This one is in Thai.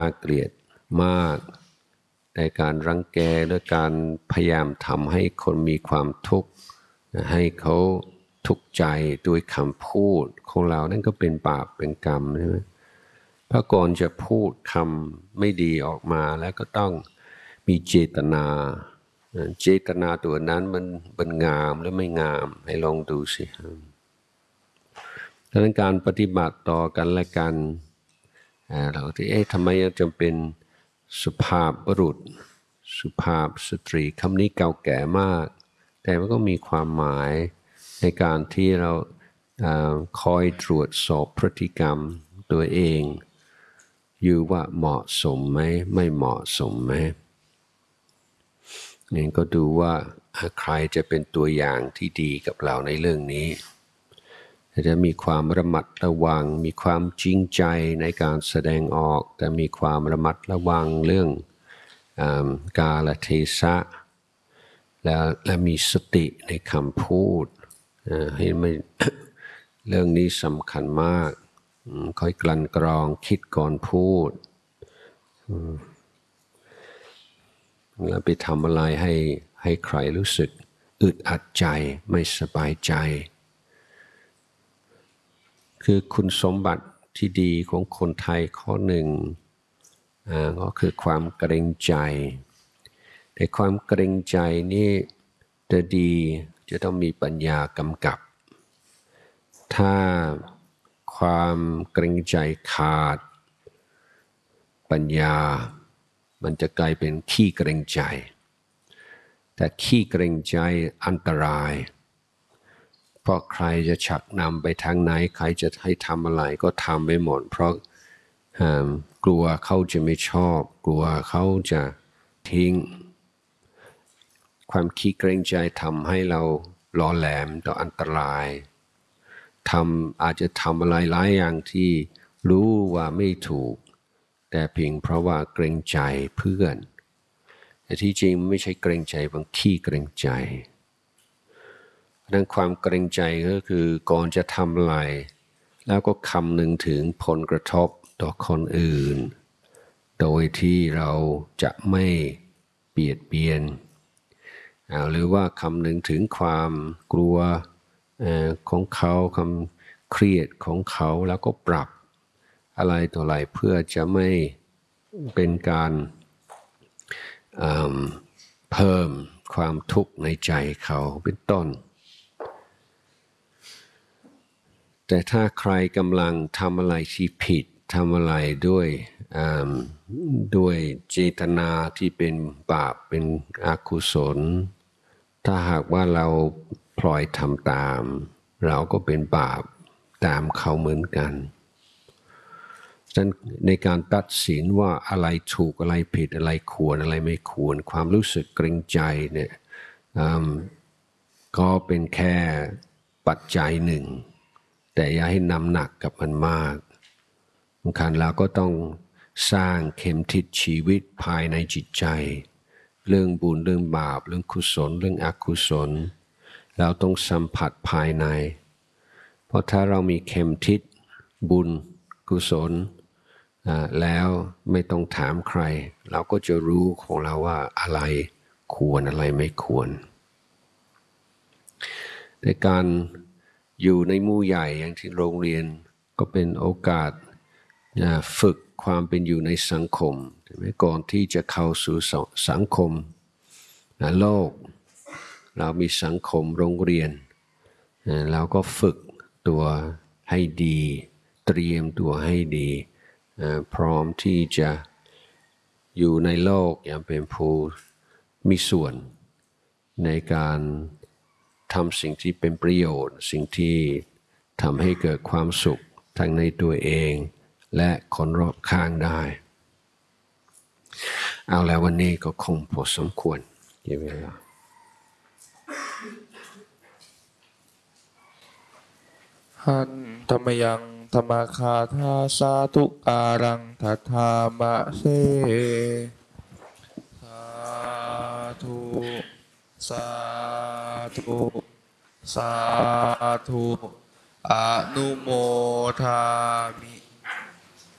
น่าเกลียดมากในการรังแกด้วยการพยายามทำให้คนมีความทุกข์ให้เขาทุกข์ใจด้วยคำพูดของเรานั่นก็เป็นบาปเป็นกรรมใช่ไหมพระก่อนจะพูดคำไม่ดีออกมาแล้วก็ต้องมีเจตนาตัวนั้นมันงามหรือไม่งามให้ลองดูสิดังนั้นการปฏิบัติต่อกันและกันเราที่ทำไมยังจำเป็นสุภาพบุรุษสุภาพสตรีคำนี้เก่าแก่มากแต่มันก็มีความหมายในการที่เราคอยตรวจสอบพฤติกรรมตัวเองอยู่ว่าเหมาะสมไหมไม่เหมาะสมไหมนี่ก็ดูว่าใครจะเป็นตัวอย่างที่ดีกับเราในเรื่องนี้จะมีความระมัดระวังมีความจริงใจในการแสดงออกแต่มีความระมัดระวังเรื่องกาลเทศะและมีสติในคำพูดให้ไม่ เรื่องนี้สำคัญมากค่อยกลั่นกรองคิดก่อนพูดแล้วไปทำอะไรให้ใครรู้สึกอึดอัดใจไม่สบายใจคือคุณสมบัติที่ดีของคนไทยข้อหนึ่งก็คือความเกรงใจแต่ความเกรงใจนี่จะดีจะต้องมีปัญญากำกับถ้าความเกรงใจขาดปัญญามันจะกลายเป็นขี้เกรงใจแต่ขี้เกรงใจอันตรายเพราะใครจะชักนำไปทางไหนใครจะให้ทำอะไรก็ทำไปหมดเพราะกลัวเขาจะไม่ชอบกลัวเขาจะทิ้งความขี้เกรงใจทำให้เราล่อแหลมต่ออันตรายอาจจะทำอะไรหลายอย่างที่รู้ว่าไม่ถูกแต่เพียงเพราะว่าเกรงใจเพื่อนแต่ที่จริงไม่ใช่เกรงใจบางขี้เกรงใจดังความเกรงใจก็คือก่อนจะทำอะไรแล้วก็คำนึงถึงผลกระทบต่อคนอื่นโดยที่เราจะไม่เบียดเบียนหรือว่าคำนึงถึงความกลัวของเขาความเครียดของเขาแล้วก็ปรับอะไรต่ออะไรเพื่อจะไม่เป็นการเพิ่มความทุกข์ในใจเขาเป็นต้นแต่ถ้าใครกำลังทำอะไรที่ผิดทำอะไรด้วยเจตนาที่เป็นบาปเป็นอกุศลถ้าหากว่าเราพลอยทำตามเราก็เป็นบาปตามเขาเหมือนกันฉะนั้นในการตัดสินว่าอะไรถูกอะไรผิดอะไรควรอะไรไม่ควรความรู้สึกเกรงใจเนี่ยก็เป็นแค่ปัจจัยหนึ่งแต่อย่าให้นำหนักกับมันมากสำคัญแล้วก็ต้องสร้างเข็มทิศชีวิตภายในจิตใจเรื่องบุญเรื่องบาปเรื่องกุศลเรื่องอกุศลเราต้องสัมผัสภายในเพราะถ้าเรามีเข็มทิศบุญกุศลแล้วไม่ต้องถามใครเราก็จะรู้ของเราว่าอะไรควรอะไรไม่ควรในการอยู่ในหมู่ใหญ่อย่างที่โรงเรียนก็เป็นโอกาสฝึกความเป็นอยู่ในสังคมก่อนที่จะเข้าสู่สังคมโลกเรามีสังคมโรงเรียนเราก็ฝึกตัวให้ดีเตรียมตัวให้ดีพร้อมที่จะอยู่ในโลกอย่างเป็นผู้มีส่วนในการทำสิ่งที่เป็นประโยชน์สิ่งที่ทำให้เกิดความสุขทั้งในตัวเองและคนรอบข้างได้เอาแล้ววันนี้ก็คงพอสมควรเวลาหันธรรมยังธรรมคาทาสาธุการังทัทามะเสสาธุสาธุสาธุอนุโมทามิ